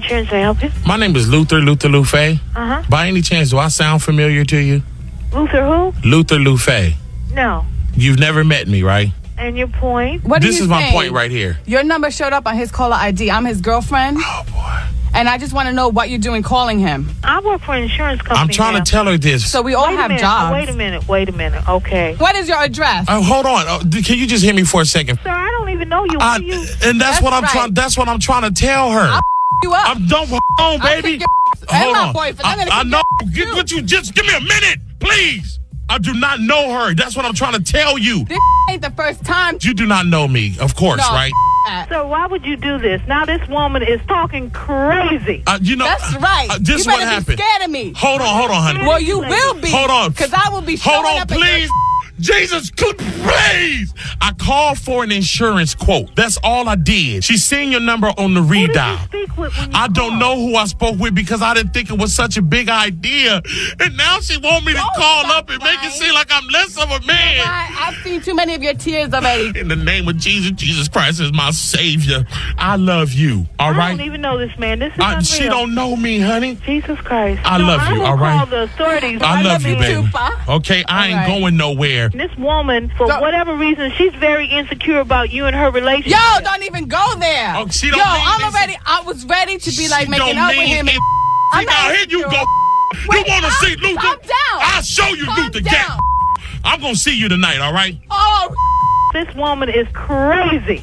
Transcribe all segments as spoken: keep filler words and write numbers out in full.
Insurance, may I help you? My name is Luther, Luther Lufe. Uh-huh. By any chance, do I sound familiar to you? Luther who? Luther Lufe. No. You've never met me, right? And your point? What This are you is my saying? point right here. Your number showed up on his caller I D. I'm his girlfriend. Oh, boy. And I just want to know what you're doing calling him. I work for an insurance company. I'm trying now. to tell her this. So we all wait have a minute, jobs. Wait a minute, wait a minute. Okay. What is your address? Oh, hold on. Oh, d- can you just hear me for a second? Sir, I don't even know you. I, What are you? and that's, That's what I'm right. trying. That's what I'm trying to tell her. I'll you up. I'm don't hold on, I'll baby. kick your and Hold my on. boyfriend. I'm I, gonna I kick know. your Give too. what you just give me a minute, please. I do not know her. That's what I'm trying to tell you. This ain't the first time. You do not know me, of course, No, right? that. Sir, why would you do this? Now this woman is talking crazy. Uh, you know, That's right. Uh, this is you what better be happened. scared of me. Hold on, hold on, honey. Well, you will be. Hold on. Because I will be showing Hold on, up at please. your Jesus, could please. I called for an insurance quote. That's all I did. She seen your number on the Who did you redial. speak with when you I don't called? know who I spoke with because I didn't think it was such a big idea. And now she want me to Don't call stop up and make it lying. seem like I'm less of a man. I, I've seen too many of your tears already. In the name of Jesus, Jesus Christ is my savior. I love you, all I right? don't even know this man. This is I, unreal. she don't know me, honey. Jesus Christ. I No, love I you, will all right? call the authorities. I love this you, man- baby. too, Pa. Okay, I ain't All right. going nowhere. This woman, for Go- whatever reason, she's very insecure about you and her relationship. Yo, don't even go there. Oh, she don't Yo, mean I'm this- already, I was ready to be like She making don't up with mean him. it. And See, I'm now not here you insecure. go. Wait, you want to calm- see Luther? calm down. I'll show you Calm Luther. down. Get. I'm going to see you tonight, all right? Oh, This woman is crazy.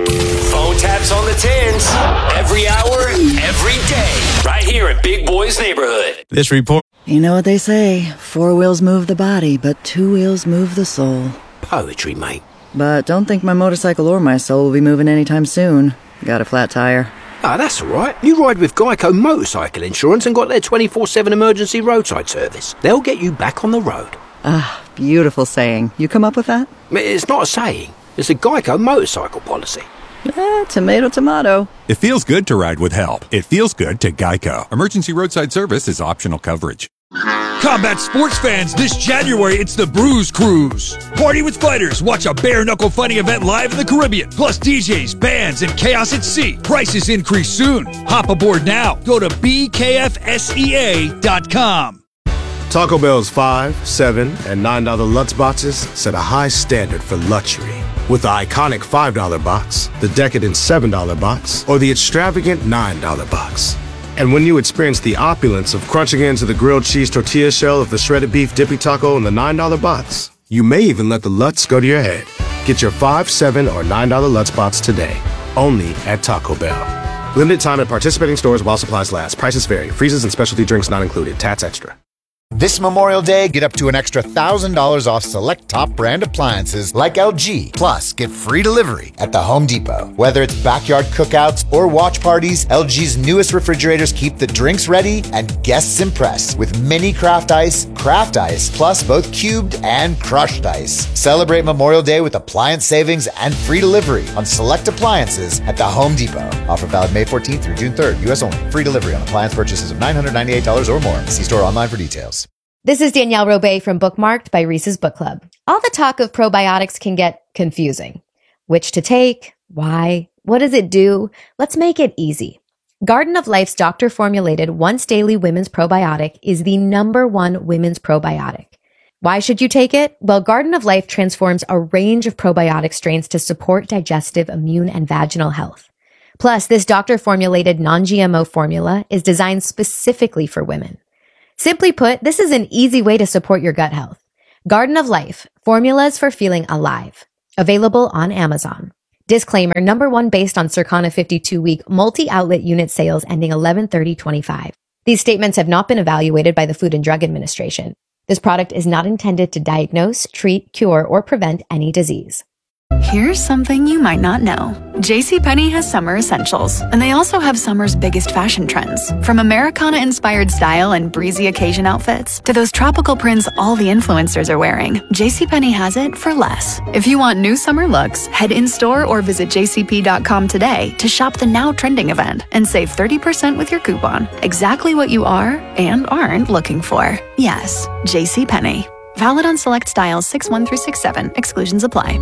Phone taps on the tens. Every hour, every day. Right here in Big Boy's neighborhood. This report. You know what they say, four wheels move the body, but two wheels move the soul. Poetry, mate. But don't think my motorcycle or my soul will be moving anytime soon. Got a flat tire. Ah, that's all right. You ride with Geico Motorcycle Insurance and got their twenty-four seven emergency roadside service. They'll get you back on the road. Ah, beautiful saying. You come up with that? It's not a saying. It's a Geico motorcycle policy. Eh, tomato, tomato. It feels good to ride with help. It feels good to Geico. Emergency roadside service is optional coverage. Combat sports fans, this January it's the Bruise Cruise. Party with fighters, watch a bare-knuckle fighting event live in the Caribbean. Plus D Js, bands, and chaos at sea. Prices increase soon. Hop aboard now. Go to B K F S E A dot com. Taco Bell's five, seven, and nine dollar Lutz boxes set a high standard for luxury. With the iconic five dollar box, the decadent seven dollar box, or the extravagant nine dollar box. And when you experience the opulence of crunching into the grilled cheese tortilla shell of the shredded beef dippy taco in the nine dollar box, you may even let the Lutz go to your head. Get your five, seven, or nine dollar Lutz box today, only at Taco Bell. Limited time at participating stores while supplies last. Prices vary. Freezes and specialty drinks not included. Tats extra. This Memorial Day, get up to an extra one thousand dollars off select top brand appliances like L G. Plus, get free delivery at the Home Depot. Whether it's backyard cookouts or watch parties, L G's newest refrigerators keep the drinks ready and guests impressed with mini craft ice, craft ice, plus both cubed and crushed ice. Celebrate Memorial Day with appliance savings and free delivery on select appliances at the Home Depot. Offer valid May fourteenth through June third, U S only. Free delivery on appliance purchases of nine hundred ninety-eight dollars or more. See store online for details. This is Danielle Robay from Bookmarked by Reese's Book Club. All the talk of probiotics can get confusing. Which to take? Why? What does it do? Let's make it easy. Garden of Life's doctor-formulated once-daily women's probiotic is the number one women's probiotic. Why should you take it? Well, Garden of Life transforms a range of probiotic strains to support digestive, immune, and vaginal health. Plus, this doctor-formulated non-G M O formula is designed specifically for women. Simply put, this is an easy way to support your gut health. Garden of Life, formulas for feeling alive. Available on Amazon. Disclaimer, number one based on Circana fifty-two week multi-outlet unit sales ending eleven thirty twenty-five. These statements have not been evaluated by the Food and Drug Administration. This product is not intended to diagnose, treat, cure, or prevent any disease. Here's something you might not know. JCPenney has summer essentials, and they also have summer's biggest fashion trends. From Americana-inspired style and breezy occasion outfits to those tropical prints all the influencers are wearing, JCPenney has it for less. If you want new summer looks, head in-store or visit j c p dot com today to shop the now trending event and save thirty percent with your coupon. Exactly what you are and aren't looking for. Yes, JCPenney. Valid on select styles six one through six seven. Exclusions apply.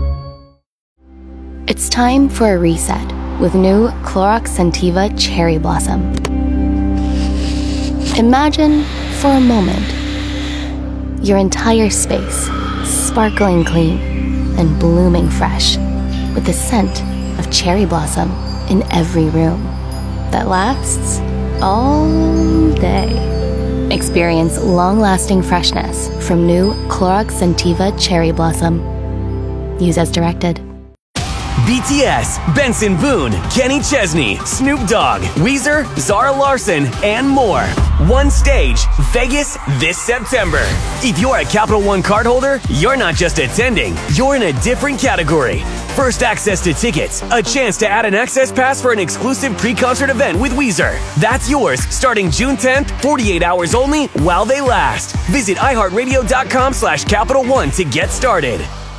It's time for a reset with new Clorox Scentiva Cherry Blossom. Imagine, for a moment, your entire space sparkling clean and blooming fresh, with the scent of cherry blossom in every room that lasts all day. Experience long-lasting freshness from new Clorox Scentiva Cherry Blossom. Use as directed. B T S, Benson Boone, Kenny Chesney, Snoop Dogg, Weezer, Zara Larson, and more. One stage, Vegas this September. If you're a Capital One cardholder, you're not just attending, you're in a different category. First access to tickets, a chance to add an access pass for an exclusive pre-concert event with Weezer. That's yours starting June tenth, forty-eight hours only while they last. Visit iHeartRadio.com slash Capital One to get started.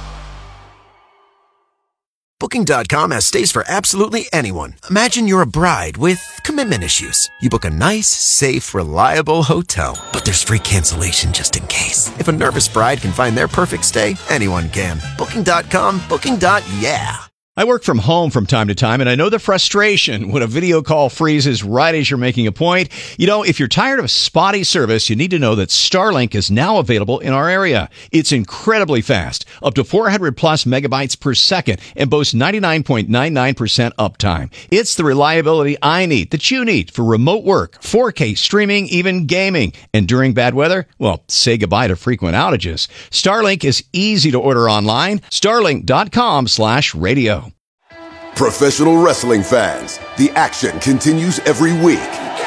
Booking dot com has stays for absolutely anyone. Imagine you're a bride with commitment issues. You book a nice, safe, reliable hotel, but there's free cancellation just in case. If a nervous bride can find their perfect stay, anyone can. Booking dot com, booking. Yeah. I work from home from time to time, and I know the frustration when a video call freezes right as you're making a point. You know, if you're tired of spotty service, you need to know that Starlink is now available in our area. It's incredibly fast, up to four hundred plus megabytes per second, and boasts ninety-nine point nine nine percent uptime. It's the reliability I need, that you need, for remote work, four K streaming, even gaming. And during bad weather, well, say goodbye to frequent outages. Starlink is easy to order online. Starlink.com slash radio. Professional wrestling fans, the action continues every week.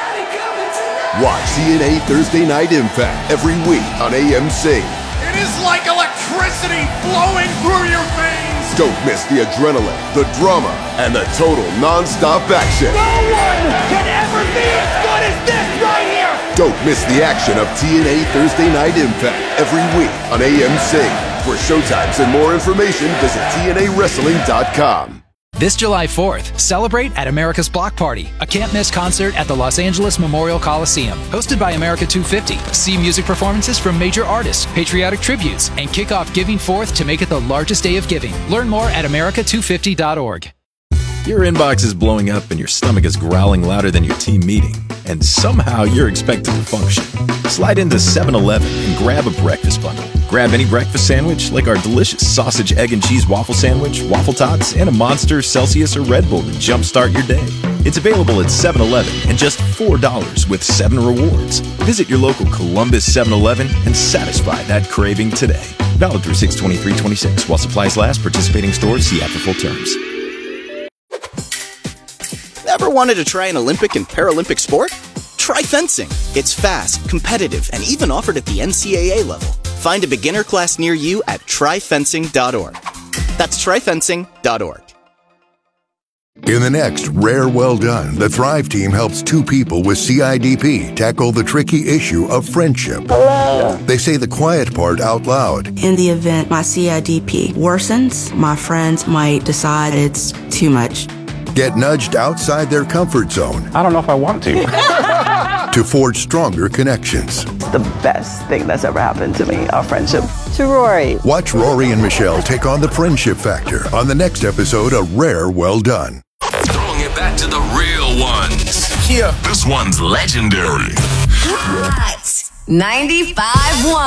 Watch T N A Thursday Night Impact every week on A M C. It is like electricity flowing through your veins. Don't miss the adrenaline, the drama, and the total non-stop action. No one can ever be as good as this right here. Don't miss the action of T N A Thursday Night Impact every week on A M C. For showtimes and more information, visit T N A wrestling dot com. This July fourth, celebrate at America's Block Party, a can't-miss concert at the Los Angeles Memorial Coliseum. Hosted by America two fifty. See music performances from major artists, patriotic tributes, and kick off Giving Fourth to make it the largest day of giving. Learn more at America two fifty dot org. Your inbox is blowing up and your stomach is growling louder than your team meeting, and somehow you're expected to function. Slide into seven eleven and grab a breakfast bundle. Grab any breakfast sandwich, like our delicious sausage, egg, and cheese waffle sandwich, waffle tots, and a Monster, Celsius, or Red Bull to jumpstart your day. It's available at seven eleven and just four dollars with seven rewards. Visit your local Columbus seven eleven and satisfy that craving today. Valid through six twenty-three twenty-six while supplies last. Participating stores, see app for full terms. Ever wanted to try an Olympic and Paralympic sport? Try fencing. It's fast, competitive, and even offered at the N C A A level. Find a beginner class near you at try fencing dot org. That's try fencing dot org. In the next Rare Well Done, the Thrive team helps two people with C I D P tackle the tricky issue of friendship. Hello. They say the quiet part out loud. In the event my C I D P worsens, my friends might decide it's too much. Get nudged outside their comfort zone. I don't know if I want to. To forge stronger connections. The best thing that's ever happened to me, our friendship. To Rory. Watch Rory and Michelle take on the friendship factor on the next episode of Rare Well Done. Throwing it back to the real ones. Yeah. This one's legendary. Hot ninety-five point one.